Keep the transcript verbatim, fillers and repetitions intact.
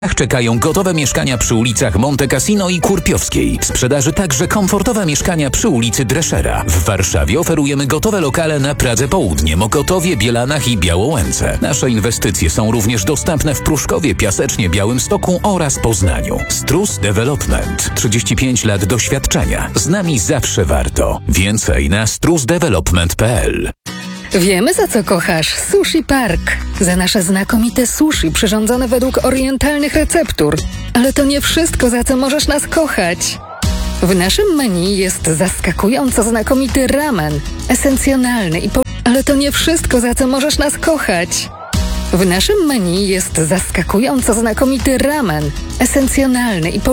Czekają gotowe mieszkania przy ulicach Monte Cassino i Kurpiowskiej. W sprzedaży także komfortowe mieszkania przy ulicy Dreszera. W Warszawie oferujemy gotowe lokale na Pradze Południe, Mokotowie, Bielanach i Białołęce. Nasze inwestycje są również dostępne w Pruszkowie, Piasecznie, Białymstoku oraz Poznaniu. Strus Development. trzydzieści pięć lat doświadczenia. Z nami zawsze warto. Więcej na strus development kropka p l. Wiemy, za co kochasz Sushi Park. Za nasze znakomite sushi przyrządzone według orientalnych receptur. Ale to nie wszystko, za co możesz nas kochać. W naszym menu jest zaskakująco znakomity ramen, esencjonalny i po... Ale to nie wszystko, za co możesz nas kochać. W naszym menu jest zaskakująco znakomity ramen, esencjonalny i po...